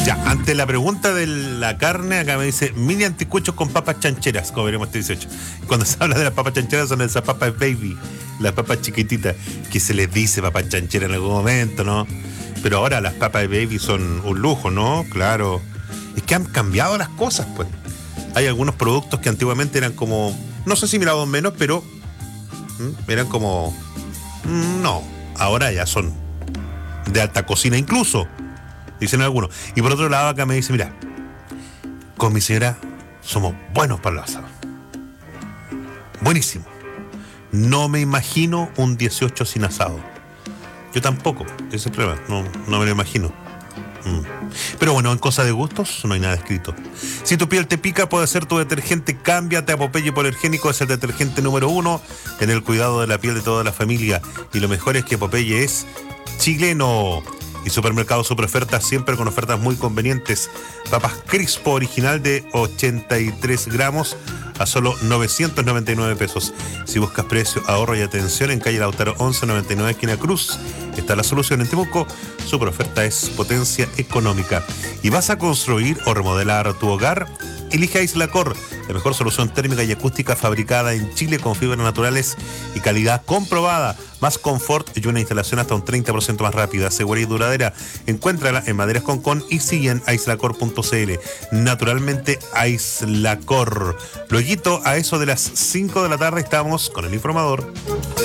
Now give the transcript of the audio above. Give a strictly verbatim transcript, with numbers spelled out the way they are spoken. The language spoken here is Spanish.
Ya, ante la pregunta de la carne, acá me dice mini anticuchos con papas chancheras, como veremos este dieciocho. Cuando se habla de las papas chancheras son esas papas baby, las papas chiquititas, que se les dice papas chancheras en algún momento, ¿no? Pero ahora las papas baby son un lujo, ¿no? Claro. Es que han cambiado las cosas, pues. Hay algunos productos que antiguamente eran como, no sé si miraban menos, pero ¿m? eran como, no, ahora ya son de alta cocina incluso, dicen algunos. Y por otro lado acá me dice, mira, con mi señora somos buenos para el asado. Buenísimo. No me imagino un dieciocho sin asado. Yo tampoco, ese es el problema, no, no me lo imagino. Mm. Pero bueno, en cosa de gustos no hay nada escrito. Si tu piel te pica, puede ser tu detergente. Cámbiate a Popeye Hipoalergénico. Es el detergente número uno en el cuidado de la piel de toda la familia. Y lo mejor es que Popeye es chileno. Y Supermercado Super Ofertas, siempre con ofertas muy convenientes. Papas Crispo original de ochenta y tres gramos a solo novecientos noventa y nueve pesos. Si buscas precio, ahorro y atención, en calle Lautaro once noventa y nueve, esquina Cruz, está la solución. En Temuco, Super Oferta es potencia económica. ¿Y vas a construir o remodelar tu hogar? Elige Aislacor, la mejor solución térmica y acústica fabricada en Chile con fibras naturales y calidad comprobada. Más confort y una instalación hasta un treinta por ciento más rápida, segura y duradera. Encuéntrala en Maderas Concón y sigue en aislacor punto c l. Naturalmente Aislacor. Lueguito, a eso de las cinco de la tarde estamos con el informador.